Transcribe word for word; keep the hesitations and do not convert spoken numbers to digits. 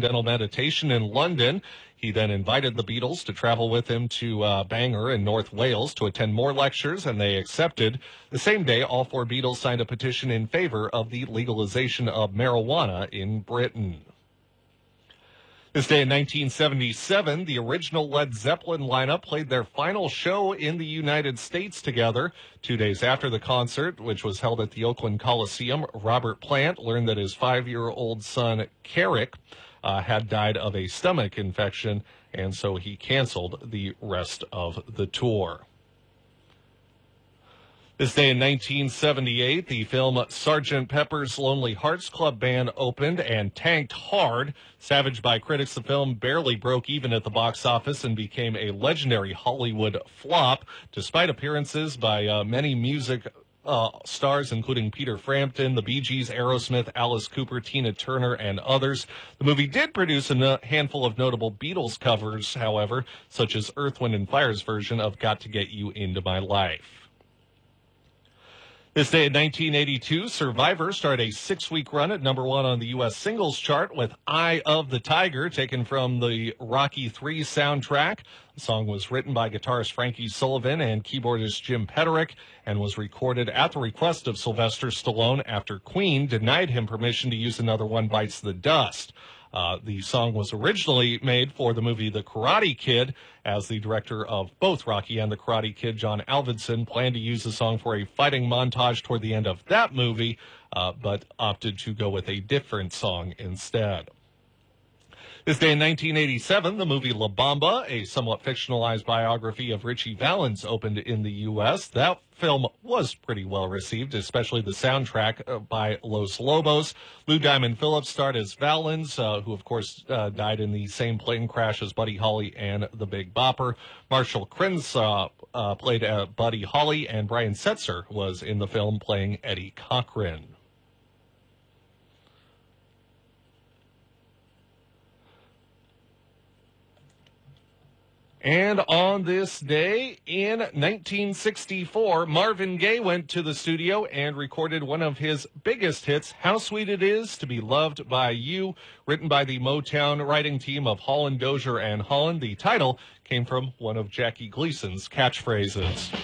Transcendental Meditation in London. He then invited the Beatles to travel with him to uh, Bangor in North Wales to attend more lectures, and they accepted. The same day, all four Beatles signed a petition in favor of the legalization of marijuana in Britain. This day in nineteen seventy-seven, the original Led Zeppelin lineup played their final show in the United States together. Two days after the concert, which was held at the Oakland Coliseum, Robert Plant learned that his five-year-old son, Carrick, uh, had died of a stomach infection, and so he canceled the rest of the tour. This day in nineteen seventy-eight, the film Sergeant Pepper's Lonely Hearts Club Band opened and tanked hard. Savaged by critics, the film barely broke even at the box office and became a legendary Hollywood flop, despite appearances by uh, many music uh, stars, including Peter Frampton, the Bee Gees, Aerosmith, Alice Cooper, Tina Turner, and others. The movie did produce a no- handful of notable Beatles covers, however, such as Earth, Wind and Fire's version of Got to Get You Into My Life. This day in nineteen eighty-two, Survivor started a six-week run at number one on the U S singles chart with Eye of the Tiger, taken from the Rocky three soundtrack. The song was written by guitarist Frankie Sullivan and keyboardist Jim Petterick and was recorded at the request of Sylvester Stallone after Queen denied him permission to use Another One Bites the Dust. Uh, the song was originally made for the movie The Karate Kid, as the director of both Rocky and The Karate Kid, John Avildsen, planned to use the song for a fighting montage toward the end of that movie, uh, but opted to go with a different song instead. This day in nineteen eighty-seven, the movie La Bamba, a somewhat fictionalized biography of Richie Valens, opened in the U S. That film was pretty well received, especially the soundtrack by Los Lobos. Lou Diamond Phillips starred as Valens, uh, who, of course, uh, died in the same plane crash as Buddy Holly and the Big Bopper. Marshall Crenshaw uh, played uh, Buddy Holly, and Brian Setzer was in the film playing Eddie Cochran. And on this day in nineteen sixty-four, Marvin Gaye went to the studio and recorded one of his biggest hits, How Sweet It Is to Be Loved by You, written by the Motown writing team of Holland, Dozier, and Holland. The title came from one of Jackie Gleason's catchphrases.